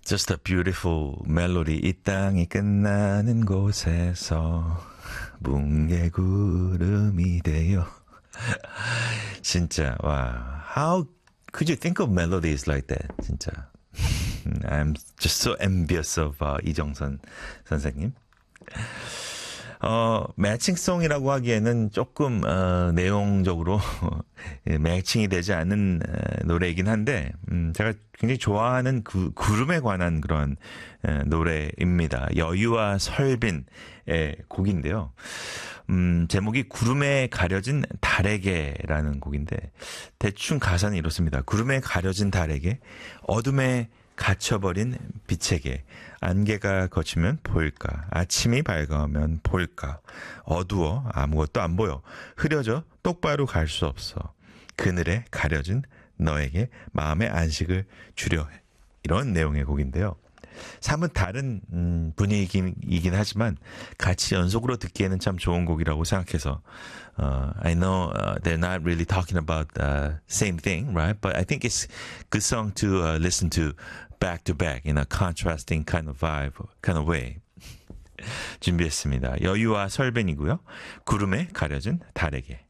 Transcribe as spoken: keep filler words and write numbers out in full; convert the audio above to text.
Just a beautiful melody. 이 땅이 끝나는 곳에서 뭉게구름이 되어. 진짜 와. How could you think of melodies like that? 진짜. I'm just so envious of uh, 이정선 선생님. 어, 매칭송이라고 하기에는 조금 어, 내용적으로 매칭이 되지 않는 어, 노래이긴 한데 음, 제가 굉장히 좋아하는 그 구름에 관한 그런 어, 노래입니다. 여유와 설빈의 곡인데요. 음, 제목이 구름에 가려진 달에게라는 곡인데 대충 가사는 이렇습니다. 구름에 가려진 달에게 어둠에 갇혀버린 빛에게 안개가 걷히면 보일까 아침이 밝아오면 보일까 어두워 아무것도 안 보여 흐려져 똑바로 갈 수 없어 그늘에 가려진 너에게 마음의 안식을 주려 해 이런 내용의 곡인데요. 사뭇 다른 음, 분위기이긴 하지만 같이 연속으로 듣기에는 참 좋은 곡이라고 생각해서 uh, I know uh, they're not really talking about the uh, same thing, right? But I think it's a good song to uh, listen to back to back in a contrasting kind of vibe, kind of way. 준비했습니다. 여유와 설벤이고요. 구름에 가려진 달에게.